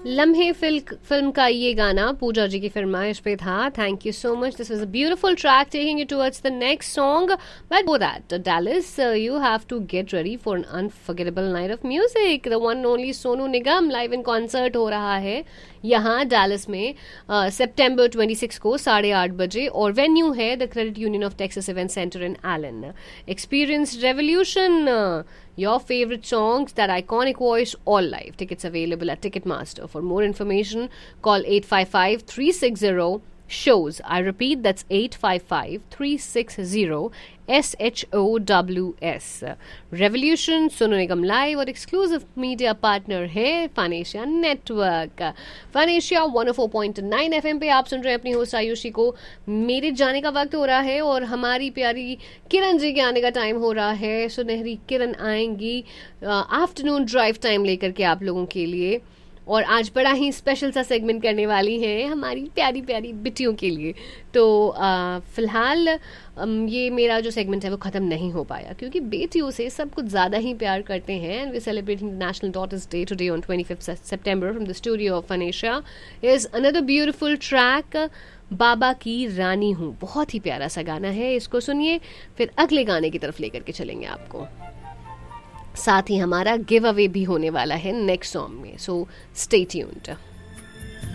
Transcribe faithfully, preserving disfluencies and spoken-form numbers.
लम्हे film film का ये गाना पूजा जी की फरमाइश पे था. Thank you so much. This was a beautiful track taking you towards the next song. But before that, Dallas, uh, you have to get ready for an unforgettable night of music. The one and only Sonu Nigam live in concert हो रहा है यहाँ Dallas में सितंबर छब्बीस को साढ़े आठ बजे, और वेन्यू है the credit union of Texas event centre in Elon. Experience revolution, your favorite songs, that iconic voice, all live. Tickets available at Ticketmaster. For more information, call eight five five, three six zero, shows. I repeat, that's eight five five, three six zero, S H O W S. Revolution, Sonu Nigam Live और exclusive media partner है Phanesia Network. Phanesia one oh four point nine F M पे आप सुन रहे हैं अपनी host Ayushi को. मेरे जाने का वक्त हो रहा है और हमारी प्यारी किरण जी के आने का टाइम हो रहा है. सुनहरी किरण आएंगी आफ्टरनून ड्राइव टाइम लेकर के आप लोगों के लिए, और आज बड़ा ही स्पेशल सा सेगमेंट करने वाली हैं हमारी प्यारी प्यारी बिटियों के लिए. तो फ़िलहाल ये मेरा जो सेगमेंट है वो ख़त्म नहीं हो पाया, क्योंकि बेटियों से सब कुछ ज़्यादा ही प्यार करते हैं. And we celebrating national daughters day today on twenty fifth September from the studio of फनेशिया is another beautiful track, बाबा की रानी हूँ. बहुत ही प्यारा सा गाना है, इसको सुनिए, फिर अगले गाने की तरफ लेकर के चलेंगे आपको. साथ ही हमारा गिव अवे भी होने वाला है नेक्स्ट सॉन्ग में, सो स्टे ट्यून्ड.